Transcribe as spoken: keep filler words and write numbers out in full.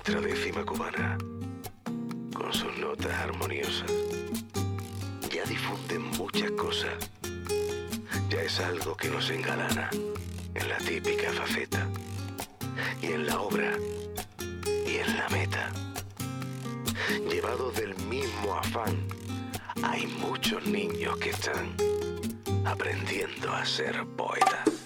Nuestra décima cubana, con sus notas armoniosas, ya difunden muchas cosas. Ya es algo que nos engalana en la típica faceta, y en la obra, y en la meta. Llevados del mismo afán, hay muchos niños que están aprendiendo a ser poetas.